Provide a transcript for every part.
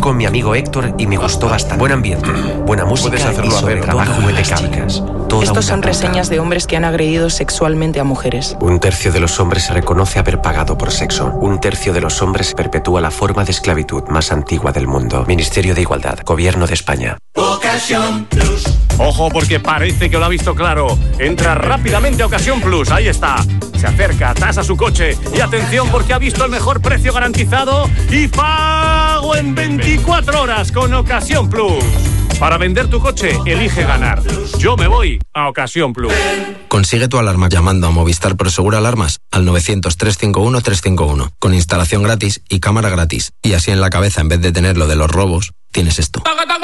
con mi amigo Héctor y me gustó bastante. Buen ambiente, buena música y sobre trabajo impecable. Estos son reseñas de hombres que han agredido sexualmente a mujeres. 1/3 de los hombres se reconoce haber pagado por sexo. 1/3 de los hombres perpetúa la forma de esclavitud más antigua del mundo. Ministerio de Igualdad, Gobierno de España. Ocasión Plus. Ojo, porque parece que lo ha visto claro. Entra rápidamente a Ocasión Plus, ahí está. Se acerca, tasa su coche y atención porque ha visto el mejor precio garantizado y pago en 24 horas con Ocasión Plus. Para vender tu coche, elige ganar. Yo me voy a Ocasión Plus. Consigue tu alarma llamando a Movistar Prosegur Alarmas al 900-351-351 con instalación gratis y cámara gratis. Y así en la cabeza, en vez de tener lo de los robos, tienes esto.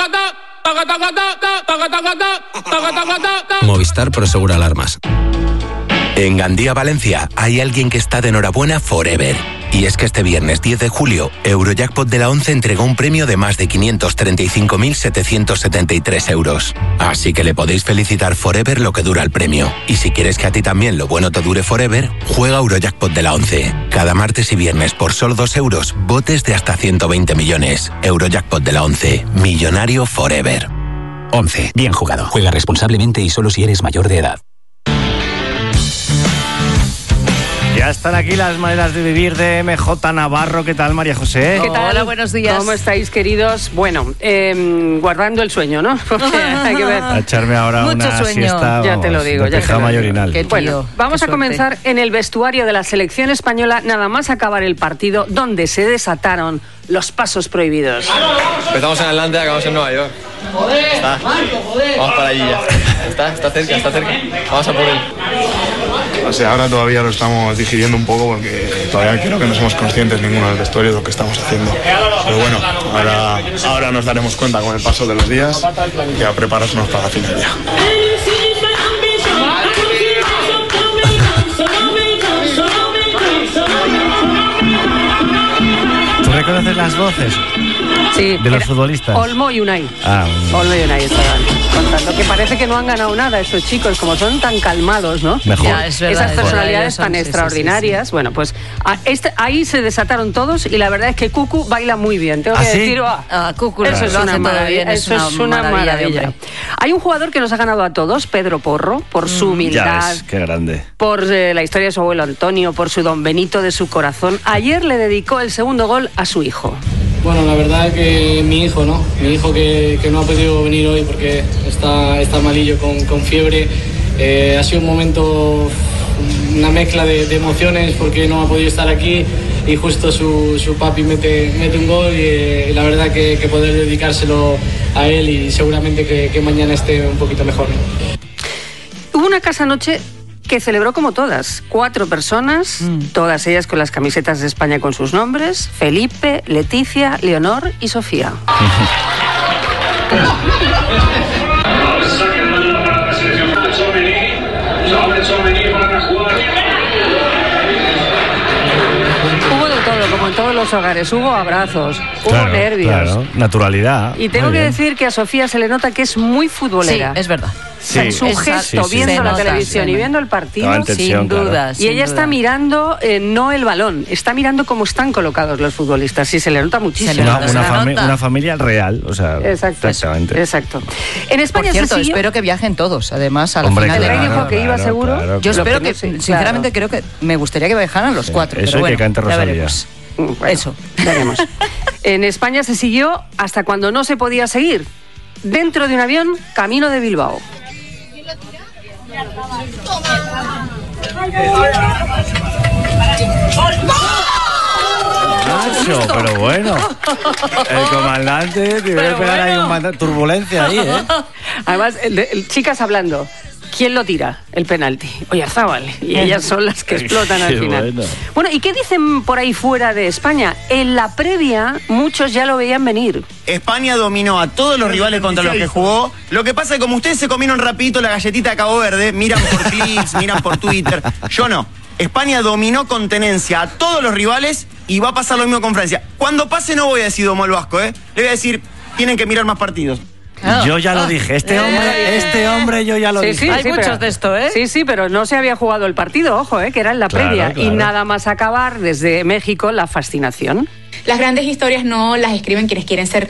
Movistar Prosegur Alarmas. En Gandía, Valencia, hay alguien que está de enhorabuena forever. Y es que este viernes 10 de julio, Eurojackpot de la 11 entregó un premio de más de 535.773 euros. Así que le podéis felicitar forever lo que dura el premio. Y si quieres que a ti también lo bueno te dure forever, juega Eurojackpot de la 11. Cada martes y viernes por solo 2 euros, botes de hasta 120 millones. Eurojackpot de la 11. Millonario forever. 11. Bien jugado. Juega responsablemente y solo si eres mayor de edad. Ya están aquí las maneras de vivir de MJ Navarro. ¿Qué tal, María José? ¿Qué tal? Hola, buenos días. ¿Cómo estáis, queridos? Bueno, guardando el sueño, ¿no? Porque hay que ver. A echarme ahora Mucho una sueño. siesta, Ya te lo digo, de ya te pijama lo digo. orinal. Qué tío, Bueno, vamos qué a suerte. comenzar en el vestuario de la selección española, nada más acabar el partido, donde se desataron los pasos prohibidos. Empezamos en Atlanta y acabamos en Nueva York. Está. Vamos para allí ya. Está cerca. Vamos a por él. O sea, ahora todavía lo estamos digiriendo un poco porque todavía creo que no somos conscientes ninguno del vestuario de lo que estamos haciendo. Pero bueno, ahora nos daremos cuenta con el paso de los días y a prepararnos para la final ya. ¿Tú reconoces las voces Sí, de los futbolistas? Olmo y Unai. Olmo y Unai estaban contando que parece que no han ganado nada estos chicos, como son tan calmados, ¿no? Mejor. Ya, es verdad, Esas es personalidades verdad, tan sí, extraordinarias. sí. Bueno, pues ahí se desataron todos y la verdad es que Cucu baila muy bien. Tengo ¿Ah, que sí? decir, Cucu eso lo es hace una todo maravilla. bien, Eso es una maravilla de maravilla. hombre. Hay un jugador que nos ha ganado a todos, Pedro Porro, por su Ya humildad, ves, qué grande. por la historia de su abuelo Antonio, por su don Benito de su corazón. Ayer le dedicó el segundo gol a su hijo. Bueno, la verdad es que mi hijo, ¿no? Mi hijo que no ha podido venir hoy porque está malillo con fiebre. Ha sido un momento, una mezcla de emociones porque no ha podido estar aquí y justo su papi mete un gol y la verdad que poder dedicárselo a él y seguramente que mañana esté un poquito mejor, ¿no? Hubo una casa anoche que celebró como todas, 4 personas, todas ellas con las camisetas de España con sus nombres: Felipe, Leticia, Leonor y Sofía. Hubo de todo, como en todos los hogares, hubo abrazos, hubo nervios. Claro, naturalidad. Y tengo Muy que bien. decir que a Sofía se le nota que es muy futbolera. Sí, es verdad. O sea, Sí. su gesto, Sí, sí, viendo sí. la Se nota, televisión sí. y viendo el partido, Estaba en tensión, Sin claro. duda. y ella está mirando no el balón, está mirando cómo están colocados los futbolistas. Y se le nota muchísimo. Se le nota, Una familia real, o sea, Exacto. exactamente. Exacto. En España Por cierto, se siguió. espero que viajen todos, además, a la Hombre, final. El rey dijo que iba claro, seguro. claro. Yo Lo espero que que, no sé, sinceramente, creo que me gustaría que viajaran los 4. Eso pero y bueno, que cante ya Rosalía. veremos. Bueno, Eso. veremos. En España se siguió hasta cuando no se podía seguir. Dentro de un avión, camino de Bilbao. Nacho, pero bueno. El comandante tiene que pegar ahí turbulencia ahí, ¿eh? Además, chicas hablando. ¿Quién lo tira? El penalti. Oyarzábal. Y ellas son las que explotan al Qué final. bueno. Bueno, ¿y qué dicen por ahí fuera de España? En la previa, muchos ya lo veían venir. España dominó a todos los rivales contra los que jugó. Lo que pasa es que como ustedes se comieron rapidito la galletita de Cabo Verde, miran por clips, miran por Twitter. Yo no. España dominó con tenencia a todos los rivales y va a pasar lo mismo con Francia. Cuando pase no voy a decir Domo el Vasco, Le voy a decir, tienen que mirar más partidos. Yo ya lo dije, este hombre yo ya lo dije. Hay muchos de esto, ¿eh? Sí, sí, pero no se había jugado el partido, ojo, que era en la Claro, previa. claro. Y nada más acabar desde México la fascinación. Las grandes historias no las escriben quienes quieren ser